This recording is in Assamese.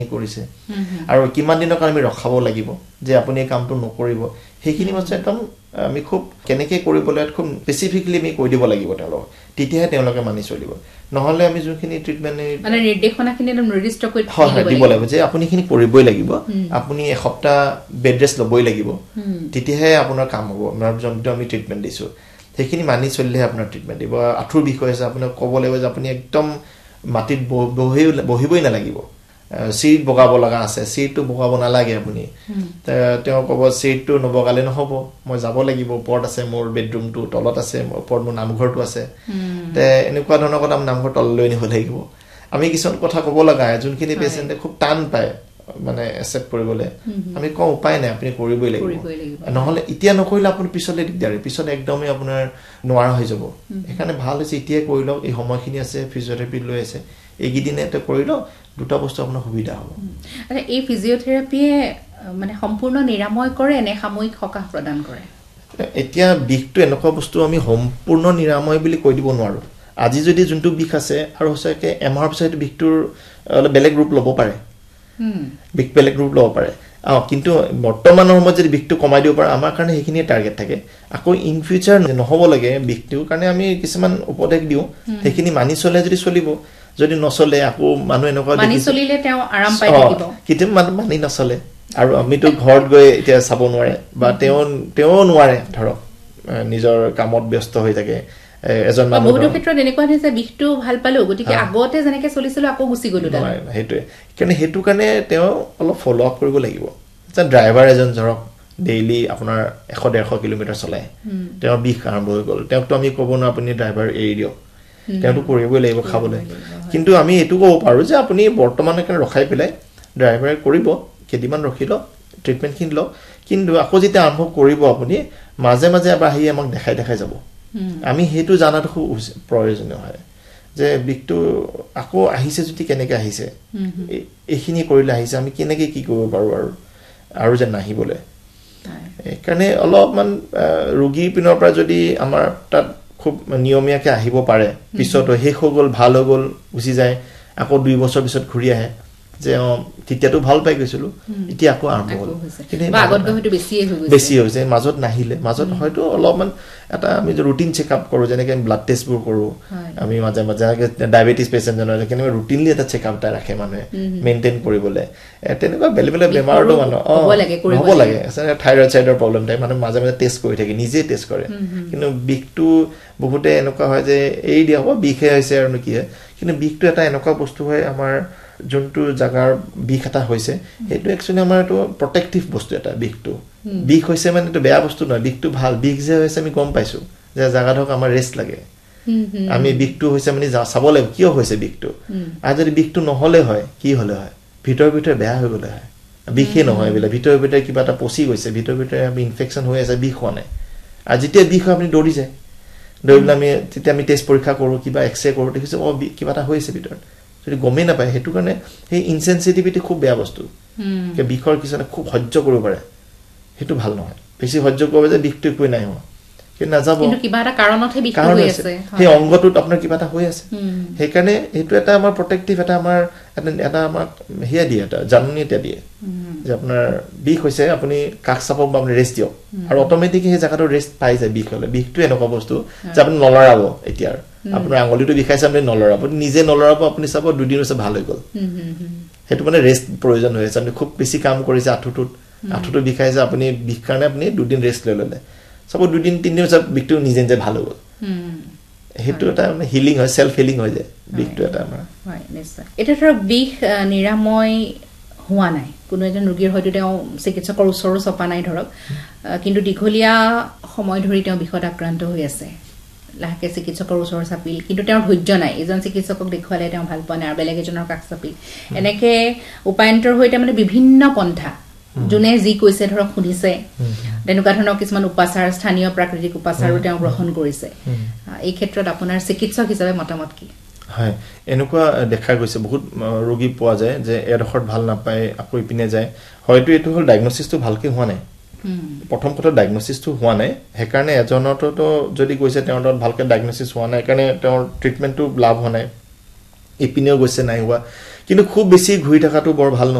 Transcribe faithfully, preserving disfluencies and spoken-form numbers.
কৰিছে আৰু কিমান দিনৰ কাৰণে আমি ৰখাব লাগিব যে আপুনি এই কামটো নকৰিব সেইখিনি বস্তু একদম আমি খুব কেনেকৈ কৰিবলৈ খুব স্পেচিফিকলি আমি কৈ দিব লাগিব তেওঁলোকক তেতিয়াহে তেওঁলোকে মানি চলিব নহলে আমি যোনখিনি ট্ৰিটমেণ্ট মানে নিৰ্দেশনাখিনি একদম নিৰ্দিষ্ট কৰি দিব লাগিব যে আপুনি খিনি কৰিবই লাগিব আপুনি এসপ্তাহ বেড ৰেষ্ট ল'বই লাগিব তেতিয়াহে আপোনাৰ কাম হ'ব আমাৰ যোনটো আমি ট্ৰিটমেণ্ট দিছোঁ সেইখিনি মানি চলিলেহে আপোনাৰ ট্ৰিটমেণ্ট দিব আঁঠুৰ বিষয় আছে আপোনাক ক'ব লাগিব যে আপুনি একদম মাটিত বহি বহিবই নালাগিব সিট বগাব লগা আছে সিটটো বগাব নালাগে আপুনি তেওঁ ক'ব সিটটো নবগালে নহ'ব মই যাব লাগিব ওপৰত আছে মোৰ বেডৰুমটো তলত আছে ওপৰত মোৰ নামঘৰটো আছে তে এনেকুৱা ধৰণৰ কথা নামঘৰ তললৈ নিব লাগিব আমি কিছুমান কথা ক'ব লগা হয় যোনখিনি পেচেণ্টে খুব টান পায় মানে একচেপ্ট কৰিবলৈ আমি কওঁ উপায় নাই আপুনি কৰিবই লাগিব নহ'লে এতিয়া নকৰিলে আপুনি পিছলৈ দিগদাৰ পিছলৈ একদমেই আপোনাৰ নোৱাৰা হৈ যাব সেইকাৰণে ভাল হৈছে এতিয়াই কৰি লওক এই সময়খিনি আছে ফিজিঅ'থেৰাপি লৈ আছে এইকেইদিনে এটা কৰি লওক দুটা বস্তু আপোনাৰ সুবিধা হ'ব আচ্ছা এই ফিজিঅ'থেৰাপিয়ে মানে সম্পূৰ্ণ নিৰাময় কৰে নে সাময়িক সকাহ প্ৰদান কৰে এতিয়া বিষটো এনেকুৱা বস্তু আমি সম্পূৰ্ণ নিৰাময় বুলি কৈ দিব নোৱাৰোঁ আজি যদি যোনটো বিষ আছে আৰু সঁচাকৈ এমাহৰ পিছত বিষটোৰ অলপ বেলেগ ৰূপ ল'ব পাৰে বিষ বেলেগ ৰূপ ল'ব পাৰে অঁ কিন্তু বৰ্তমানৰ সময়ত যদি বিষটো কমাই দিব পাৰে আমাৰ কাৰণে সেইখিনিয়ে টাৰ্গেট থাকে আকৌ ইন ফিউচাৰ নহ'ব লাগে বিষটোৰ কাৰণে আমি কিছুমান উপদেশ দিওঁ সেইখিনি মানি চলে যদি চলিব যদি নচলে আকৌ মানুহ এনেকুৱা মানি চলিলে তেওঁ আৰাম পাই থাকিব কেতিয়াবা মানুহ মানি নচলে আৰু আমিতো ঘৰত গৈ এতিয়া চাব নোৱাৰে বা তেওঁ তেওঁ নোৱাৰে ধৰক নিজৰ কামত ব্যস্ত হৈ থাকে এজন মানুহ বহুতো ক্ষেত্ৰত এনেকুৱা হৈছে বিষটো ভাল পালো গতিকে আগতে যেনেকৈ চলিছিল আকৌ গুচি গ'লো সেইটোৱে কাৰণে সেইটো কাৰণে তেওঁ অলপ ফ'ল' আপ কৰিব লাগিব যে ড্ৰাইভাৰ এজন ধৰক ডেইলি আপোনাৰ এশ ডেৰশ কিলোমিটাৰ চলায় তেওঁৰ বিষ আৰম্ভ হৈ গ'ল তেওঁকতো আমি ক'ব নোৱাৰোঁ আপুনি ড্ৰাইভাৰ এৰি দিয়ক তেওঁতো কৰিবই লাগিব খাবলৈ কিন্তু আমি এইটো ক'ব পাৰোঁ যে আপুনি বৰ্তমানৰ কাৰণে ৰখাই পেলাই ড্ৰাইভাৰে কৰিব কেইদিনমান ৰখি লওক ট্ৰিটমেণ্টখিনি লওক কিন্তু আকৌ যেতিয়া আৰম্ভ কৰিব আপুনি মাজে মাজে এবাৰ আহি আমাক দেখাই দেখাই যাব আমি সেইটো জানাটো খুব প্ৰয়োজনীয় হয় যে বিষটো আকৌ আহিছে যদি কেনেকৈ আহিছে এইখিনি কৰিলে আহিছে আমি কেনেকৈ কি কৰিব পাৰোঁ আৰু আৰু যেন নাহিবলৈ সেইকাৰণে অলপমান ৰোগীৰ পিনৰ পৰা যদি আমাৰ তাত খুব নিয়মীয়াকৈ আহিব পাৰে পিছতো শেষ হৈ গ'ল ভাল হৈ গ'ল গুচি যায় আকৌ দুই বছৰ পিছত ঘূৰি আহে যে অঁ তেতিয়াতো ভাল পাই গৈছিলোঁ এতিয়া আকৌ আৰম্ভ হ'ল বেছি হৈছে মাজত নাহিলে মাজত হয়তো অলপমান এটা আমি ৰুটিন চেকআপ কৰোঁ যেনেকৈ আমি ব্লাড টেষ্টবোৰ কৰোঁ আমি মাজে মাজে ডায়েবেটিছ পেচেণ্টজনৰ কেনেকৈ ৰুটিনলি এটা চেকআপ এটা ৰাখে মানুহে মেইনটেইন কৰিবলৈ তেনেকুৱা বেলেগ বেলেগ বেমাৰতো মানুহ অঁ হ'ব লাগে থাইৰয়ড চাইডৰ প্ৰব্লেম থাকে মানুহে মাজে মাজে টেষ্ট কৰি থাকে নিজেই টেষ্ট কৰে কিন্তু বিষটো বহুতে এনেকুৱা হয় যে এৰি দিয়া হ'ব বিষহে হৈছে আৰু কি হয় কিন্তু বিষটো এটা এনেকুৱা বস্তু হয় আমাৰ যোনটো জাগাৰ বিষ এটা হৈছে সেইটো একচুৱেলি আমাৰ এইটো প্ৰটেক্টিভ বস্তু এটা বিষটো বিষ হৈছে মানে এইটো বেয়া বস্তু নহয় বিষটো ভাল বিষ যে হৈছে আমি গম পাইছোঁ যে জাগাটোক আমাৰ ৰেষ্ট লাগে আমি বিষটো হৈছে মানে চাব লাগিব কিয় হৈছে বিষটো আৰু যদি বিষটো নহ'লে হয় কি হ'লে হয় ভিতৰে ভিতৰে বেয়া হৈ গ'লে হয় বিষেই নহয় বোলে ভিতৰে ভিতৰে কিবা এটা পচি গৈছে ভিতৰে ভিতৰে আমি ইনফেকশ্যন হৈ আছে বিষ হোৱা নাই আৰু যেতিয়া বিষ হয় আপুনি দৌৰি যায় দৌৰি পেলাই আমি তেতিয়া আমি টেষ্ট পৰীক্ষা কৰোঁ কিবা এক্স ৰে কৰোঁ দেখিছোঁ অঁ কিবা এটা হৈ আছে ভিতৰত যদি গমেই নাপায় সেইটো কাৰণে সেই ইনচেনচিটিভিটি খুব বেয়া বস্তু বিষৰ কিছুমানে খুব সহ্য কৰিব পাৰে সেইটো ভাল নহয় বেছি সহ্য কৰিব যে বিষটো একোৱে নাই হোৱা কিন্তু নাযাব সেই অংগটোত আপোনাৰ কিবা এটা হৈ আছে সেইকাৰণে সেইটো এটা আমাৰ প্ৰটেক্টিভ এটা আমাৰ এটা আমাক সেয়া দিয়ে এটা জাননী এটা দিয়ে যে আপোনাৰ বিষ হৈছে আপুনি কাষ চাপক বা আপুনি ৰেষ্ট দিয়ক আৰু অট'মেটিক সেই জেগাটো ৰেষ্ট পাই যায় বিষ হ'লে বিষটো এনেকুৱা বস্তু যে আপুনি নলৰাব এতিয়া আপোনাৰ আঙুলিটো বিষাইছে আপুনি নলৰাব আপুনি নিজে নলৰাব আপুনি চাব দুদিন হৈছে ভাল হৈ গ'ল সেইটো মানে ৰেষ্ট প্ৰয়োজন হৈ আছে আপুনি খুব বেছি কাম কৰিছে আঁঠুটোত আঁঠুটো বিষাইছে আপুনি বিষ কাৰণে আপুনি দুদিন ৰেষ্ট লৈ ল'লে চাব দুদিন তিনিদিন পিছত বিষটো নিজে নিজে ভাল হৈ গ'ল সেইটো এটা মানে হিলিং হয় চেল্ফ হিলিং হৈ যায় বিষটো এটা আমাৰ হয় নিশ্চয় এতিয়া ধৰক বিষ নিৰাময় হোৱা নাই কোনো এজন ৰোগীৰ হয়তো তেওঁ চিকিৎসকৰ ওচৰো চপা নাই ধৰক কিন্তু দীঘলীয়া সময় ধৰি তেওঁ বিষত আক্ৰান্ত হৈ আছে লাহেকৈ চিকিৎসকৰ ওচৰ চাপিল কিন্তু তেওঁৰ ধৈৰ্য নাই এজন চিকিৎসকক দেখুৱালে তেওঁ ভাল পোৱা নাই আৰু বেলেগ এজনৰ কাষ চাপিল এনেকৈ উপায়ন্তৰ হৈ তাৰমানে বিভিন্ন পন্থা যোনে যি কৈছে ধৰক শুনিছে তেনেকুৱা ধৰণৰ কিছুমান উপাচাৰ স্থানীয় প্ৰাকৃতিক উপাচাৰো তেওঁ গ্ৰহণ কৰিছে এই ক্ষেত্ৰত আপোনাৰ চিকিৎসক হিচাপে মতামত কি হয় এনেকুৱা দেখা গৈছে বহুত ৰোগী পোৱা যায় যে এডোখৰত ভাল নাপায় আকৌ ইপিনে যায় হয়তো এইটো হ'ল ডায়েগনচিছটো ভালকৈ হোৱা নাই প্ৰথম কথা ডায়েগনচিছটো হোৱা নাই সেইকাৰণে এজনতো যদি গৈছে তেওঁৰ তাত ভালকৈ ডায়েগনচিছ হোৱা নাই সেইকাৰণে তেওঁৰ ট্ৰিটমেণ্টটো লাভ হোৱা নাই ইপিনেও গৈছে নাই হোৱা কিন্তু খুব বেছি ঘূৰি থকাটো বৰ ভাল নহয়